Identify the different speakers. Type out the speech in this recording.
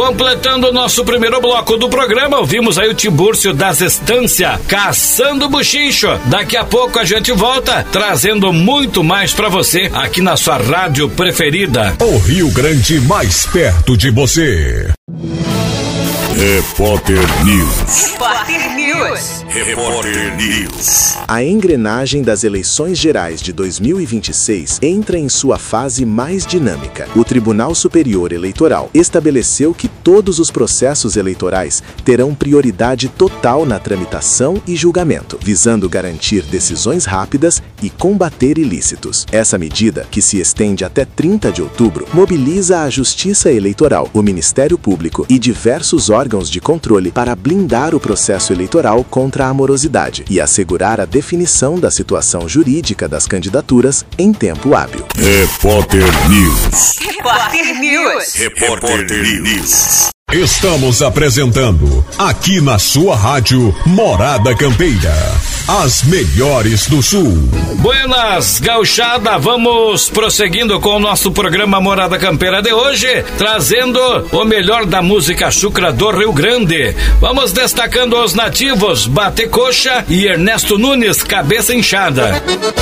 Speaker 1: Completando o nosso primeiro bloco do programa, ouvimos aí o Tibúrcio das Estância, Caçando Buchicho. Daqui a pouco a gente volta, trazendo muito mais pra você aqui na sua rádio preferida.
Speaker 2: O Rio Grande mais perto de você. Repórter News.
Speaker 3: Repórter News.
Speaker 2: Repórter News.
Speaker 4: A engrenagem das eleições gerais de 2026 entra em sua fase mais dinâmica. O Tribunal Superior Eleitoral estabeleceu que todos os processos eleitorais terão prioridade total na tramitação e julgamento, visando garantir decisões rápidas e combater ilícitos. Essa medida, que se estende até 30 de outubro, mobiliza a Justiça Eleitoral, o Ministério Público e diversos órgãos de controle para blindar o processo eleitoral contra a morosidade e assegurar a definição da situação jurídica das candidaturas em tempo hábil.
Speaker 2: Repórter News.
Speaker 3: Repórter News.
Speaker 2: Repórter News. Estamos apresentando, aqui na sua rádio, Morada Campeira, as melhores do Sul.
Speaker 1: Buenas, gauchada, vamos prosseguindo com o nosso programa Morada Campeira de hoje, trazendo o melhor da música chucra do Rio Grande. Vamos destacando os nativos Bate Coxa e Ernesto Nunes, Cabeça Inchada.